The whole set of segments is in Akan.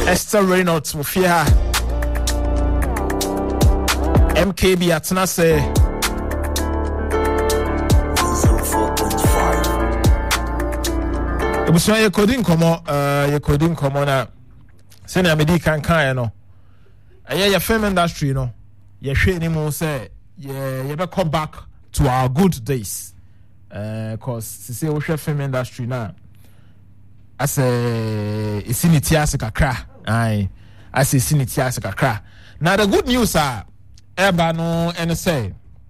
Esther Reynolds will fear her. MKB atena say 04.5. Ebusuan ye coding komo na send amedi kan no. Aye your film industry no. Ye hwe ni mu say ye be come back to our good days. Cause say we hwe film industry na as a isiniti kakra. Aye. As a isiniti kakra. Now the good news are eba no and say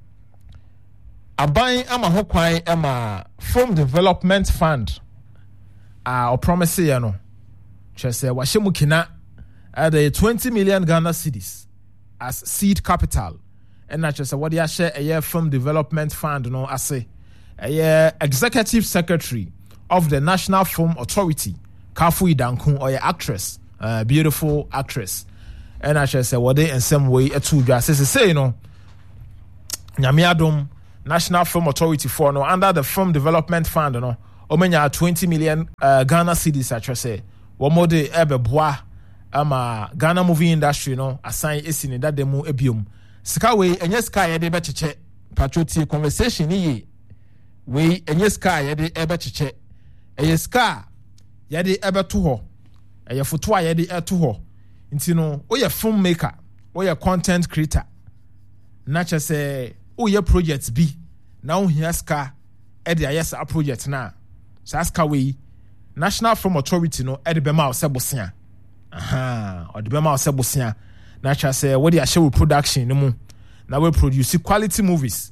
aban ama ho kwan ama Film Development Fund or promise ya no chese wahye kina at the 20 million Ghana cedis as seed capital and na chese what ya share a Film Development Fund no ase a executive secretary of the National Film Authority Kafu Idankun or actress beautiful actress. And I shall say what they in some way a two just say Nyamiadum National Film Authority for no under the Film Development Fund no omenya 20 million Ghana cedis I shall say one more de ebe boa ama Ghana movie industry no assign esini that demo ebium sika we enye sika ye de becheche patriotic conversation yi we enye sika ye de ebe cheche eye sika ye de ebe to ho eye foto a ye de eto ho nti no oye filmmaker oye content creator na che say oye project bi na o hia ska e de ayesa project na saska we National Film Authority no e de be ma osebosia o de be ma osebosia na che say we de ahye production no mu na we produce quality movies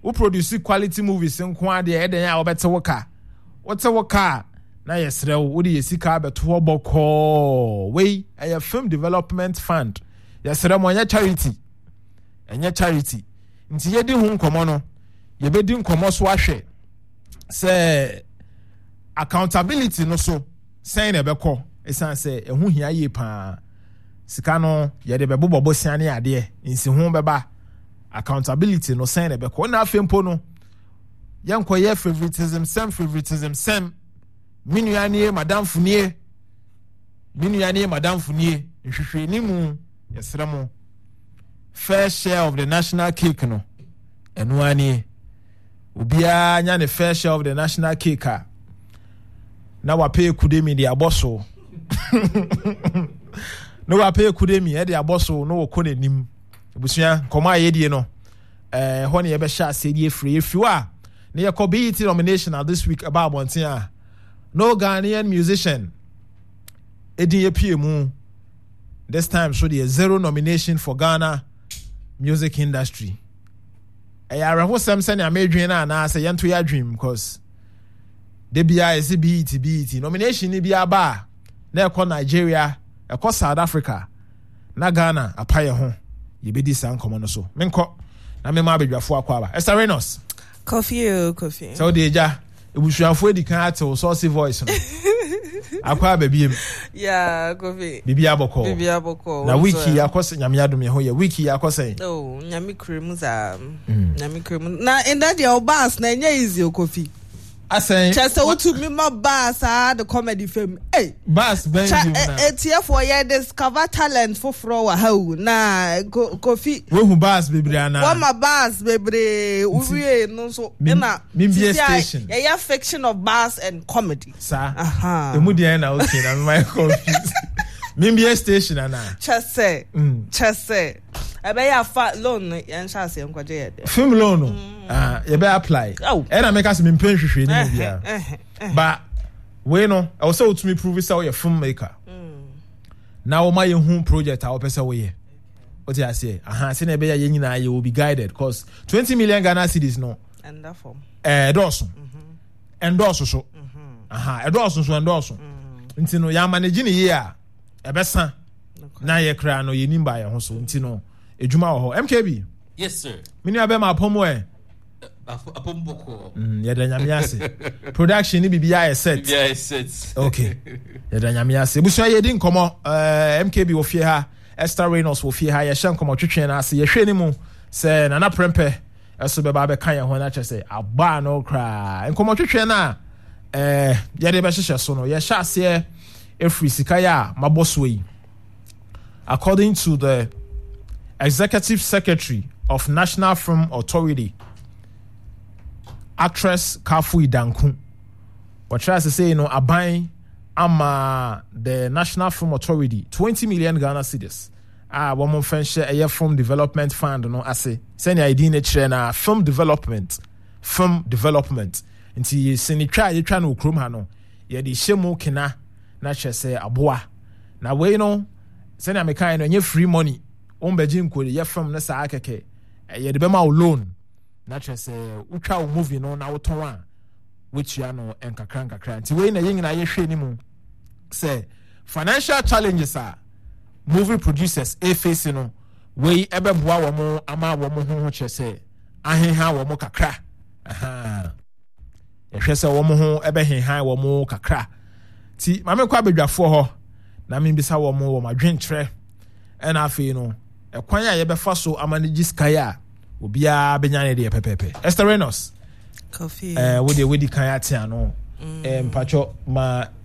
nko ade e de ya obete woka na yesrew wo de yesika beto boko we a Film Development Fund yesrew mo nya charity nti yedi hu nkomo no yebedi nkomo so ahwe say accountability no so say na beko esan say ehu hia ye pa sika no yede bebobo bosiane ade nsi hu beba accountability no say na beko na afempo no yanko ye favoritism sem Minuane Madame Funier nhwehwe ni mu yesremo fair share of the national cake no eno ani obia nya ne fair share of the national cake na wa pay kudemi de aboso no wa pay kudemi e de aboso no wo konanim ebusua koma ayedie no ho ne ye be sha asedi efriwa ne ye ko BET nomination this week about bontia no Ghanaian musician Eddie Piemu this time so there 0 nomination for Ghana music industry. I reho some send a major na say yanto ya dream because the BI is BET nomination ni bia ba na ekọ Nigeria ekọ South Africa na Ghana apaye ho ye be di san komo no so menko na me ma bedwafo akwa ba Esther Reynolds coffee so de ja ebusuafo edi kan ate source voice no akwa babiem yeah coffee bibia boko na wiki yakose nyame adom ye ho ye wiki yakose oh nyame kremu za nyame kremu na in that your bass na nya easy coffee asen chese otu mi ma bass the comedy film hey bass ben etie for ye discover talent for wa how na coffee we hu bass bebre ana wa ma bass bebre uwie no so na Mimbia station yeah fiction of bass and comedy sa emu dia na okay na my confused Mimbia station ana chese ebe ya fa loan yan sha se nkwaje ye film loan you be apply and I make us me pen hwehwe ni bia but we no I also to me prove say you filmmaker now my home project I pesa we what you say say na be ya nyina you will be guided cause 20 million Ghana cedis no and that form endorse so endorse nti no ya manage ni ye a ebesa na ye kra no ye nimba ye ho so nti no ejuma wo ho MKB yes sir mini abema apomo apomboko ya danyame ase production ni bibia set okay ya danyame ase buso ye di nkomo MKB wo fie ha Esther Reynolds wo fie ha ye hye nkomo twetwe na ase ye hwe ni mu se nana prempe eso beba be kan ye ho na che se agba no kra nkomo twetwe na ye de be hye so no ye hye ase efri sika ya maboso yi according to the Executive Secretary of National Film Authority, actress Kafui Danku. What tries to say, Abai ama the National Film Authority 20 million Ghana cedis. Woman fenche a film development fund, I say, send your idea na film development. Nti seni try you try no krom ha no. Ye di shemu kina na chese aboa. Na we no send American no free money. Ombeji nkode ye film na sa akeke. Ye de be ma loan. Na chese utwa wo movie no na woton a which ya no enkakra. Nti we na ye nyina ye hwe ni mu. Say financial challenges are movie producers face no we ebe boa wo mo ama wo mo ho chese ahenha wo mo kakra. Aha. Yehwese wo mo ho ebe henhan wo mo kakra. Ti mame kwa bedwafo ho na me bisa wo mo wo madwentre ena afi no ekwan ya yebefa so amanagi skaya obia benyane de pepepe. Esther Reynolds coffee we di kan atia no mpacho ma